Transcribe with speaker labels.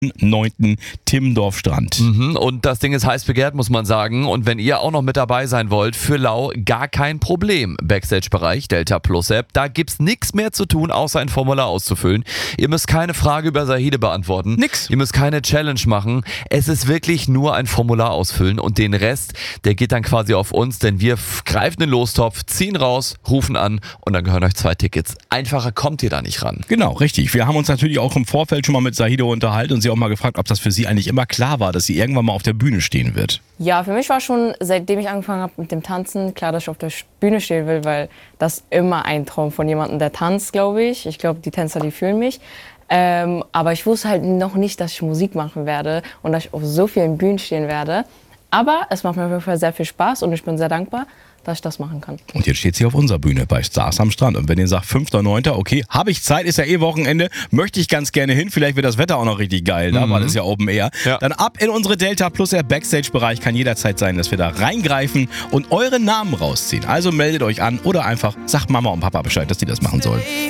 Speaker 1: 9. Timmendorf-Strand.
Speaker 2: Und das Ding ist heiß begehrt, muss man sagen. Und wenn ihr auch noch mit dabei sein wollt, für Lau gar kein Problem. Backstage-Bereich, Delta Plus App, da gibt's nichts mehr zu tun, außer ein Formular auszufüllen. Ihr müsst keine Frage über Zahide beantworten.
Speaker 1: Nix.
Speaker 2: Ihr müsst keine Challenge machen. Es ist wirklich nur ein Formular ausfüllen und den Rest, der geht dann quasi auf uns, denn wir greifen den Lostopf, ziehen raus, rufen an und dann gehören euch 2 Tickets. Einfacher kommt ihr da nicht ran.
Speaker 1: Genau, richtig. Wir haben uns natürlich auch im Vorfeld schon mal mit Zahide unterhalten und sie auch mal gefragt, ob das für sie eigentlich immer klar war, dass sie irgendwann mal auf der Bühne stehen wird.
Speaker 3: Ja, für mich war schon, seitdem ich angefangen habe mit dem Tanzen, klar, dass ich auf der Bühne stehen will, weil das ist immer ein Traum von jemandem, der tanzt, glaube ich. Ich glaube, die Tänzer, die fühlen mich. Aber ich wusste halt noch nicht, dass ich Musik machen werde und dass ich auf so vielen Bühnen stehen werde. Aber es macht mir auf jeden Fall sehr viel Spaß und ich bin sehr dankbar, dass ich das machen kann.
Speaker 1: Und jetzt steht sie auf unserer Bühne bei Stars am Strand. Und wenn ihr sagt 5.9., okay, habe ich Zeit, ist ja Wochenende, möchte ich ganz gerne hin, vielleicht wird das Wetter auch noch richtig geil, da, weil es ja Open Air.
Speaker 2: Ja.
Speaker 1: Dann ab in unsere Delta Plus Air Backstage-Bereich, kann jederzeit sein, dass wir da reingreifen und eure Namen rausziehen. Also meldet euch an oder einfach sagt Mama und Papa Bescheid, dass die das machen sollen.